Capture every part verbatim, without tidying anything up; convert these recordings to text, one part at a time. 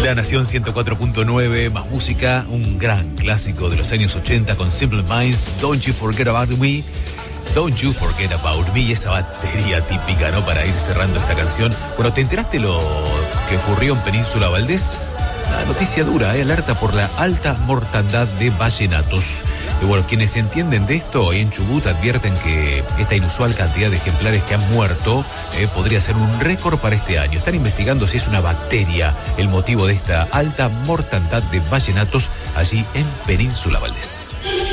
La Nación ciento cuatro punto nueve, más música, un gran clásico de los años ochenta con Simple Minds, Don't You Forget About Me, Don't You Forget About Me, y esa batería típica, ¿no? Para ir cerrando esta canción. Bueno, ¿te enteraste lo que ocurrió en Península Valdés? La noticia dura, ¿eh? Alerta por la alta mortandad de vallenatos. Y bueno, quienes entienden de esto en Chubut advierten que esta inusual cantidad de ejemplares que han muerto eh, podría ser un récord para este año. Están investigando si es una bacteria el motivo de esta alta mortandad de vallenatos allí en Península Valdés.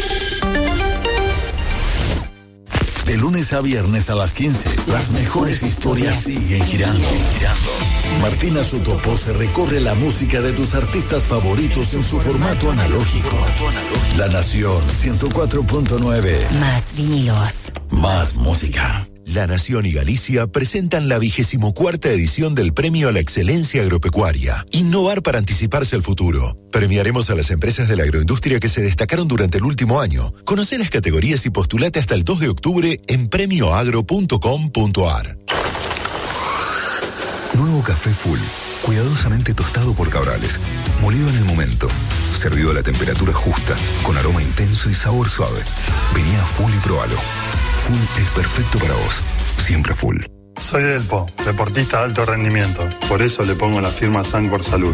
De lunes a viernes a las quince, las mejores historias siguen girando. Martina Sotopose recorre la música de tus artistas favoritos en su formato analógico. La Nación ciento cuatro punto nueve. Más vinilos. Más música. La Nación y Galicia presentan la vigésimo cuarta edición del Premio a la Excelencia Agropecuaria. Innovar para anticiparse al futuro. Premiaremos a las empresas de la agroindustria que se destacaron durante el último año. Conoce las categorías y postulate hasta el dos de octubre en premio agro punto com punto a r. Nuevo café Full, cuidadosamente tostado por Cabrales, molido en el momento, servido a la temperatura justa, con aroma intenso y sabor suave. Vení a Full y probalo. Full es perfecto para vos, siempre Full. Soy Delpo, deportista de alto rendimiento, por eso le pongo la firma Sancor Salud.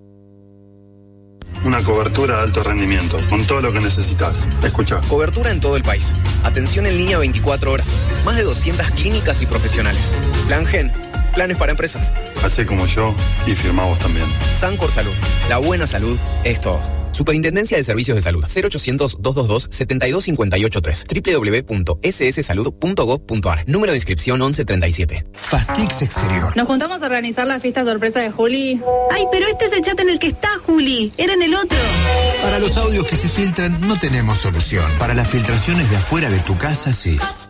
Una cobertura de alto rendimiento, con todo lo que necesitas. Escucha. Cobertura en todo el país. Atención en línea veinticuatro horas. Más de doscientas clínicas y profesionales. Plan Gen. Planes para empresas. Hacé como yo y firmá vos también. Sancor Salud. La buena salud es todo. Superintendencia de Servicios de Salud. cero ochocientos, doscientos veintidós, setenta y dos cincuenta y ocho tres. doble u doble u doble u punto ese ese salud punto gob punto a r. Número de inscripción once treinta y siete. Fastix Exterior. Nos juntamos a organizar la fiesta sorpresa de Juli. Ay, pero este es el chat en el que está Juli. Era en el otro. Para los audios que se filtran no tenemos solución. Para las filtraciones de afuera de tu casa, sí.